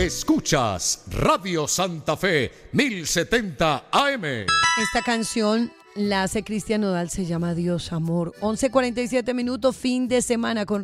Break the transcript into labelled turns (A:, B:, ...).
A: Escuchas Radio Santa Fe 1070 AM.
B: Esta canción la hace Cristian Nodal, se llama Dios Amor. 11:47 minutos, fin de semana con